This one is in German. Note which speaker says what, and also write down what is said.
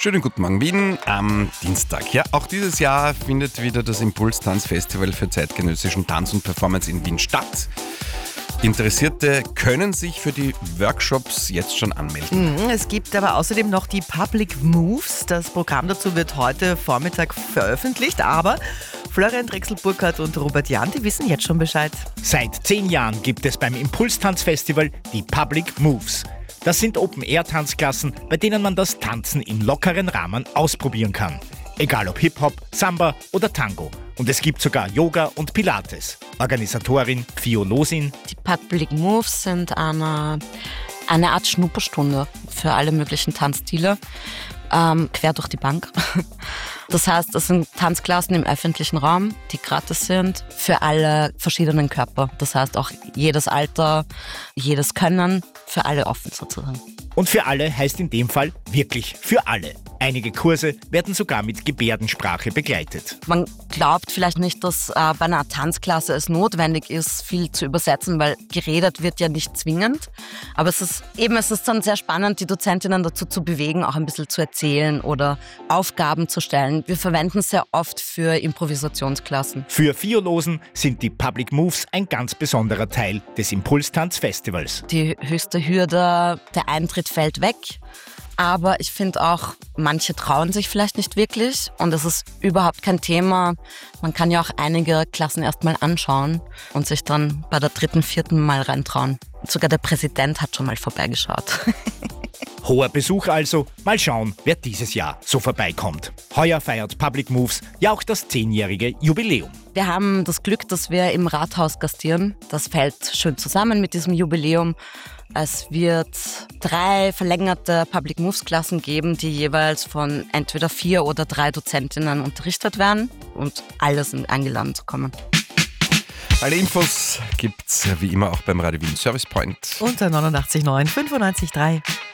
Speaker 1: Schönen guten Morgen Wien am Dienstag. Ja, auch dieses Jahr findet wieder das Impuls-Tanz-Festival für zeitgenössischen Tanz und Performance in Wien statt. Interessierte können sich für die Workshops jetzt schon anmelden.
Speaker 2: Es gibt aber außerdem noch die Public Moves. Das Programm dazu wird heute Vormittag veröffentlicht, aber Florian Drechsel-Burkhardt und Robert Jahn, die wissen jetzt schon Bescheid.
Speaker 3: Seit 10 Jahren gibt es beim Impuls-Tanz-Festival die Public Moves. Das sind Open-Air-Tanzklassen, bei denen man das Tanzen im lockeren Rahmen ausprobieren kann. Egal ob Hip-Hop, Samba oder Tango. Und es gibt sogar Yoga und Pilates. Organisatorin Fio Losin.
Speaker 4: Die Public Moves sind eine Art Schnupperstunde für alle möglichen Tanzstile, quer durch die Bank. Das heißt, es sind Tanzklassen im öffentlichen Raum, die gratis sind, für alle verschiedenen Körper. Das heißt auch jedes Alter, jedes Können, für alle offen sozusagen.
Speaker 3: Und für alle heißt in dem Fall wirklich für alle. Einige Kurse werden sogar mit Gebärdensprache begleitet.
Speaker 4: Man glaubt vielleicht nicht, dass bei einer Tanzklasse es notwendig ist, viel zu übersetzen, weil geredet wird ja nicht zwingend. Aber es ist dann sehr spannend, die Dozentinnen dazu zu bewegen, auch ein bisschen zu erzählen oder Aufgaben zu stellen. Wir verwenden es sehr oft für Improvisationsklassen.
Speaker 3: Für Violosen sind die Public Moves ein ganz besonderer Teil des Impulstanz-Festivals.
Speaker 4: Die höchste Hürde, der Eintritt fällt weg. Aber ich finde auch, manche trauen sich vielleicht nicht wirklich und es ist überhaupt kein Thema. Man kann ja auch einige Klassen erst mal anschauen und sich dann bei der 3., 4. Mal reintrauen. Sogar der Präsident hat schon mal vorbeigeschaut.
Speaker 3: Hoher Besuch also. Mal schauen, wer dieses Jahr so vorbeikommt. Heuer feiert Public Moves ja auch das 10-jährige Jubiläum.
Speaker 4: Wir haben das Glück, dass wir im Rathaus gastieren. Das fällt schön zusammen mit diesem Jubiläum. Es wird 3 verlängerte Public Moves Klassen geben, die jeweils von entweder 4 oder 3 Dozentinnen unterrichtet werden. Und alle sind eingeladen zu kommen.
Speaker 1: Alle Infos gibt's wie immer auch beim Radio Wien Service Point.
Speaker 2: Unter 89,9 95,3.